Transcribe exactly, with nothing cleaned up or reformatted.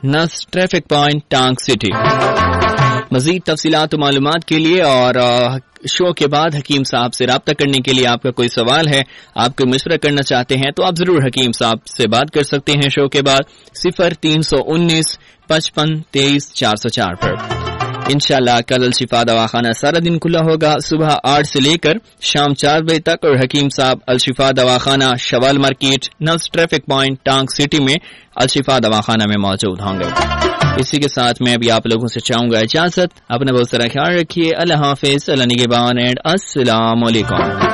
नस traffic point टांग city. मजीद तफसीलात और मालूमात के लिए और शो के बाद हकीम साहब से राब्ता करने के लिए आपका कोई सवाल है, आप कोई मशवरा करना चाहते हैं तो आप जरूर हकीम साहब से बात कर सकते हैं शो के बाद सिफर तीन सौ उन्नीस पचपन तेईस चार सौ चार पर। इंशाल्लाह कल अलशिफा दवाखाना सारा दिन खुला होगा सुबह आठ से लेकर शाम चार बजे तक और हकीम साहब अलशिफा दवाखाना शवाल मार्केट नफ्स ट्रैफिक पॉइंट टांग सिटी में अलशिफा दवाखाना में मौजूद होंगे। इसी के साथ मैं अभी आप लोगों से चाहूंगा इजाजत। अपना बहुत सारा ख्याल रखिए। अल्लाह हाफिज, अल्लाह निगहबान एंड अस्सलाम वालेकुम।